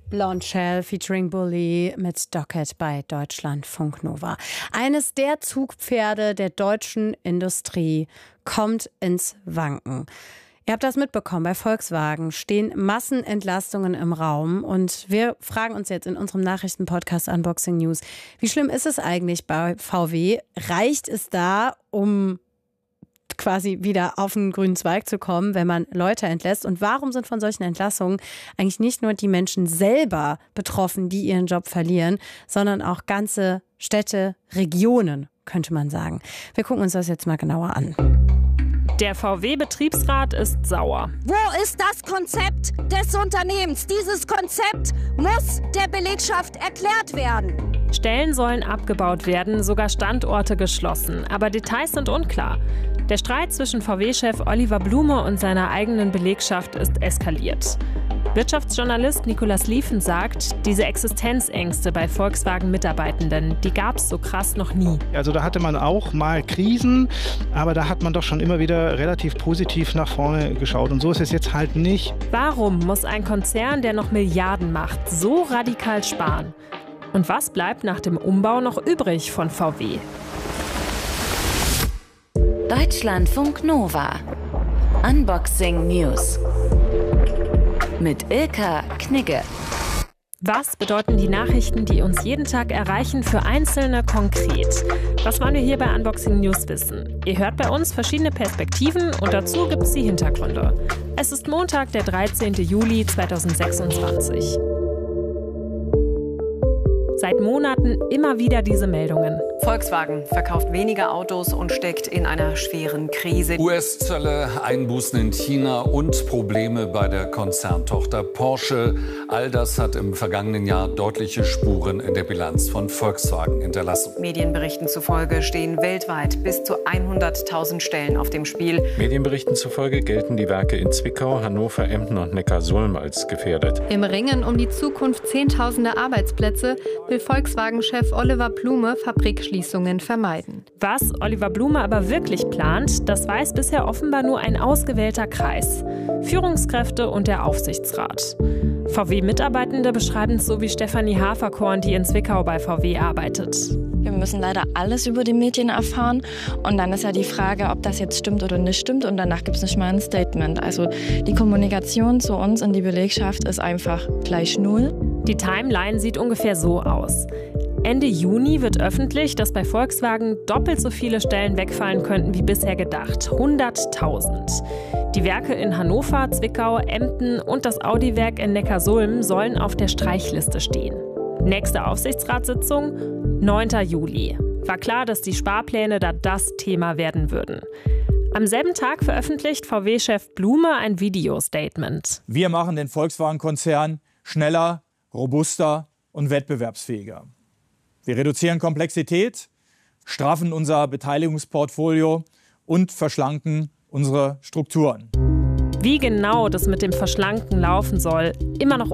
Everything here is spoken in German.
Blonde Shell featuring Bully mit Docket bei Deutschlandfunk Nova. Eines der Zugpferde der deutschen Industrie kommt ins Wanken. Ihr habt das mitbekommen, bei Volkswagen stehen Massenentlastungen im Raum und wir fragen uns jetzt in unserem Nachrichtenpodcast Unboxing News, wie schlimm ist es eigentlich bei VW? Reicht es da, um quasi wieder auf den grünen Zweig zu kommen, wenn man Leute entlässt? Und warum sind von solchen Entlassungen eigentlich nicht nur die Menschen selber betroffen, die ihren Job verlieren, sondern auch ganze Städte, Regionen, könnte man sagen. Wir gucken uns das jetzt mal genauer an. Der VW-Betriebsrat ist sauer. Wo ist das Konzept des Unternehmens? Dieses Konzept muss der Belegschaft erklärt werden. Stellen sollen abgebaut werden, sogar Standorte geschlossen. Aber Details sind unklar. Der Streit zwischen VW-Chef Oliver Blume und seiner eigenen Belegschaft ist eskaliert. Wirtschaftsjournalist Nicolas Liefen sagt, diese Existenzängste bei Volkswagen-Mitarbeitenden, die gab es so krass noch nie. Also da hatte man auch mal Krisen, aber da hat man doch schon immer wieder relativ positiv nach vorne geschaut. Und so ist es jetzt halt nicht. Warum muss ein Konzern, der noch Milliarden macht, so radikal sparen? Und was bleibt nach dem Umbau noch übrig von VW? Deutschlandfunk Nova. Unboxing News. Mit Ilka Knigge. Was bedeuten die Nachrichten, die uns jeden Tag erreichen, für Einzelne konkret? Das wollen wir hier bei Unboxing News wissen. Ihr hört bei uns verschiedene Perspektiven und dazu gibt es die Hintergründe. Es ist Montag, der 13. Juli 2026. Seit Monaten immer wieder diese Meldungen. Volkswagen verkauft weniger Autos und steckt in einer schweren Krise. US-Zölle, Einbußen in China und Probleme bei der Konzerntochter Porsche. All das hat im vergangenen Jahr deutliche Spuren in der Bilanz von Volkswagen hinterlassen. Medienberichten zufolge stehen weltweit bis zu 100.000 Stellen auf dem Spiel. Medienberichten zufolge gelten die Werke in Zwickau, Hannover, Emden und Neckarsulm als gefährdet. Im Ringen um die Zukunft zehntausender Arbeitsplätze will Volkswagen-Chef Oliver Blume Fabrikschließungen vermeiden. Was Oliver Blume aber wirklich plant, das weiß bisher offenbar nur ein ausgewählter Kreis. Führungskräfte und der Aufsichtsrat. VW-Mitarbeitende beschreiben es so wie Stefanie Haferkorn, die in Zwickau bei VW arbeitet. Wir müssen leider alles über die Medien erfahren und dann ist ja die Frage, ob das jetzt stimmt oder nicht stimmt und danach gibt es nicht mal ein Statement. Also die Kommunikation zu uns in die Belegschaft ist einfach gleich null. Die Timeline sieht ungefähr so aus. Ende Juni wird öffentlich, dass bei Volkswagen doppelt so viele Stellen wegfallen könnten wie bisher gedacht. 100.000. Die Werke in Hannover, Zwickau, Emden und das Audi-Werk in Neckarsulm sollen auf der Streichliste stehen. Nächste Aufsichtsratssitzung, 9. Juli. War klar, dass die Sparpläne da das Thema werden würden. Am selben Tag veröffentlicht VW-Chef Blume ein Video-Statement. Wir machen den Volkswagen-Konzern schneller, robuster und wettbewerbsfähiger. Wir reduzieren Komplexität, straffen unser Beteiligungsportfolio und verschlanken unsere Strukturen. Wie genau das mit dem Verschlanken laufen soll, immer noch